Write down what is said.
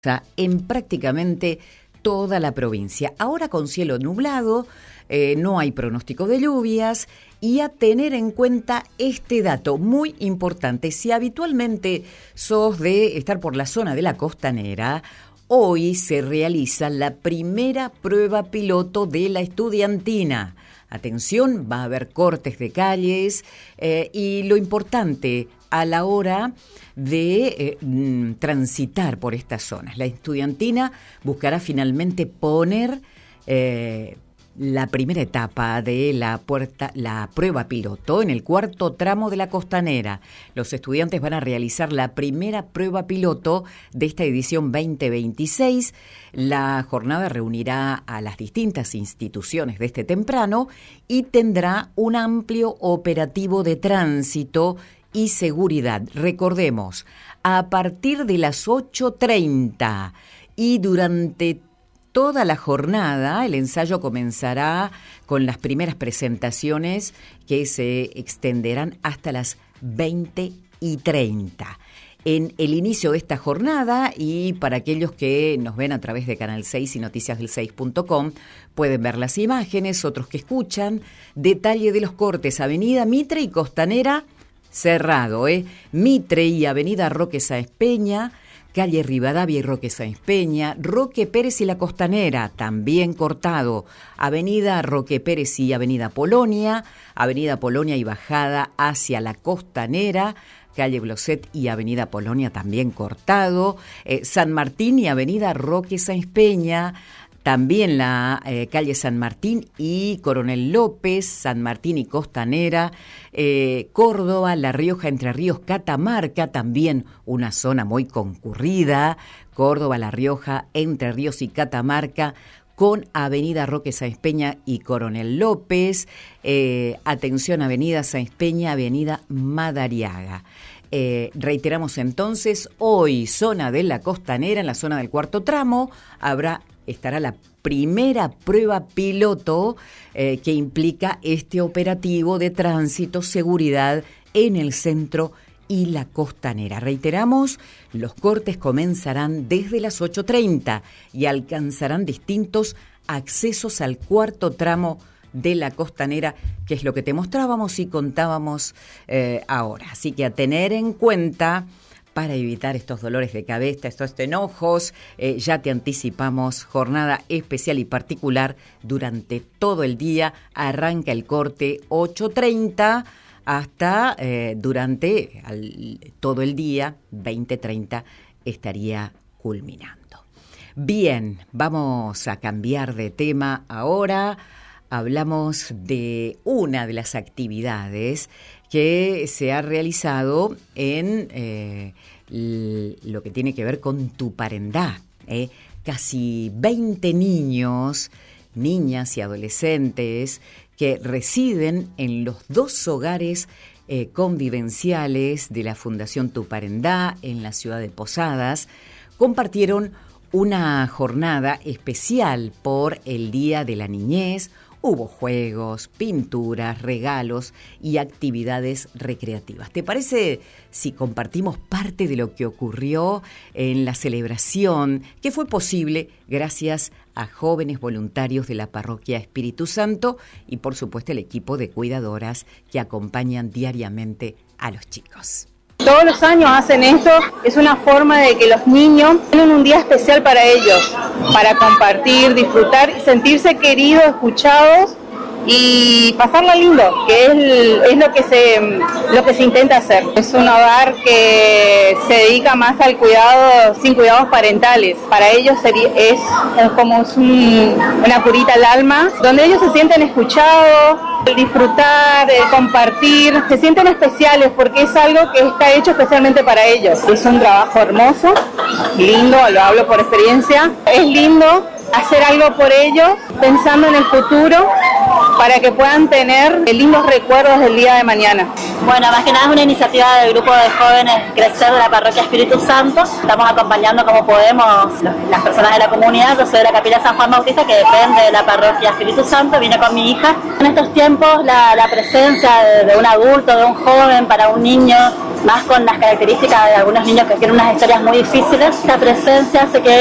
En prácticamente toda la provincia. Ahora con cielo nublado, no hay pronóstico de lluvias y a tener en cuenta este dato muy importante. Si habitualmente sos de estar por la zona de la costanera, hoy se realiza la primera prueba piloto de la estudiantina. Atención, va a haber cortes de calles y lo importante a la hora de transitar por estas zonas. La estudiantina buscará finalmente poner la primera etapa de la prueba piloto en el cuarto tramo de la costanera. Los estudiantes van a realizar la primera prueba piloto de esta edición 2026. La jornada reunirá a las distintas instituciones desde temprano y tendrá un amplio operativo de tránsito y seguridad. Recordemos, a partir de las 8:30 y durante toda la jornada, el ensayo comenzará con las primeras presentaciones que se extenderán hasta las 20:30. En el inicio de esta jornada, y para aquellos que nos ven a través de Canal 6 y noticiasdel6.com, pueden ver las imágenes, otros que escuchan, detalle de los cortes, Avenida Mitre y Costanera, cerrado, Mitre y Avenida Roque Sáenz Peña, calle Rivadavia y Roque Sáenz Peña, Roque Pérez y la Costanera, también cortado, Avenida Roque Pérez y Avenida Polonia y bajada hacia la Costanera, calle Bloset y Avenida Polonia también cortado, San Martín y Avenida Roque Sáenz Peña, también la calle San Martín y Coronel López, San Martín y Costanera, Córdoba, La Rioja, Entre Ríos, Catamarca, también una zona muy concurrida, Córdoba, La Rioja, Entre Ríos y Catamarca, con Avenida Roque Sáenz Peña y Coronel López, atención Avenida Sáenz Peña, Avenida Madariaga. Reiteramos entonces, hoy zona de la costanera, en la zona del cuarto tramo, estará la primera prueba piloto que implica este operativo de tránsito, seguridad en el centro y la costanera. Reiteramos, los cortes comenzarán desde las 8:30 y alcanzarán distintos accesos al cuarto tramo de la costanera, que es lo que te mostrábamos y contábamos ahora. Así que a tener en cuenta para evitar estos dolores de cabeza, estos enojos, ya te anticipamos, jornada especial y particular durante todo el día. Arranca el corte 8:30 hasta durante todo el día, 20:30 estaría culminando. Bien, vamos a cambiar de tema ahora. Hablamos de una de las actividades que se ha realizado en lo que tiene que ver con Tuparendá. Casi 20 niños, niñas y adolescentes que residen en los dos hogares convivenciales de la Fundación Tuparendá en la ciudad de Posadas compartieron una jornada especial por el Día de la Niñez. Hubo juegos, pinturas, regalos y actividades recreativas. ¿Te parece si compartimos parte de lo que ocurrió en la celebración, que fue posible gracias a jóvenes voluntarios de la Parroquia Espíritu Santo y, por supuesto, el equipo de cuidadoras que acompañan diariamente a los chicos? Todos los años hacen esto, es una forma de que los niños tienen un día especial para ellos, para compartir, disfrutar, sentirse queridos, escuchados y pasarla lindo, que es lo que se intenta hacer. Es un hogar que se dedica más al cuidado, sin cuidados parentales. Para ellos es como una curita al alma, donde ellos se sienten escuchados, disfrutar, compartir, se sienten especiales porque es algo que está hecho especialmente para ellos. Es un trabajo hermoso, lindo, lo hablo por experiencia. Es lindo hacer algo por ellos, pensando en el futuro, para que puedan tener lindos recuerdos del día de mañana. Bueno, más que nada es una iniciativa del grupo de jóvenes Crecer de la Parroquia Espíritu Santo. Estamos acompañando como podemos las personas de la comunidad. Yo soy de la Capilla San Juan Bautista, que depende de la Parroquia Espíritu Santo. Vine con mi hija. En estos tiempos la presencia de un adulto, de un joven para un niño, más con las características de algunos niños que tienen unas historias muy difíciles. Esta presencia hace que